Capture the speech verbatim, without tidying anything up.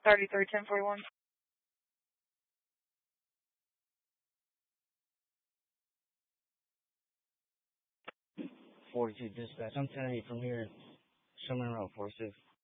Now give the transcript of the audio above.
thirty-three ten forty-one. forty-two dispatch. I'm ten eight from here. Sherman Route forty-six.